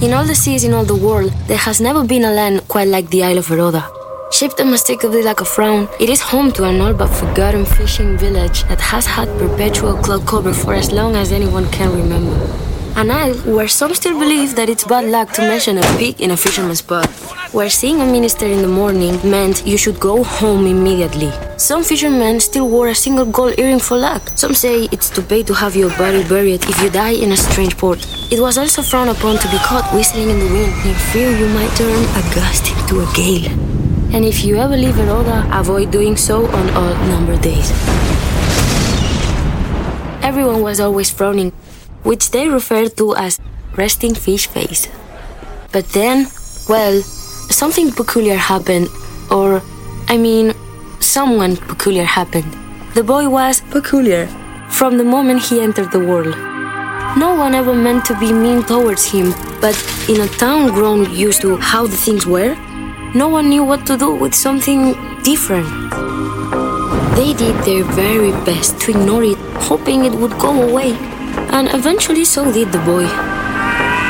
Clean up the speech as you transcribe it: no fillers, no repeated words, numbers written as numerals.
In all the seas in all the world, there has never been a land quite like the Isle of Eroda. Shaped unmistakably like a frown, it is home to an all but forgotten fishing village that has had perpetual cloud cover for as long as anyone can remember. An isle where some still believe that it's bad luck to mention a pig in a fisherman's pot, where seeing a minister in the morning meant you should go home immediately. Some fishermen still wore a single gold earring for luck. Some say it's to pay to have your body buried if you die in a strange port. It was also frowned upon to be caught whistling in the wind in fear you might turn a gust into a gale. And if you ever leave Eroda, avoid doing so on odd-numbered days. Everyone was always frowning, which they referred to as resting fish face. But then, well, something peculiar happened, someone peculiar happened. The boy was peculiar from the moment he entered the world. No one ever meant to be mean towards him, but in a town grown used to how the things were, no one knew what to do with something different. They did their very best to ignore it, hoping it would go away. And eventually so did the boy.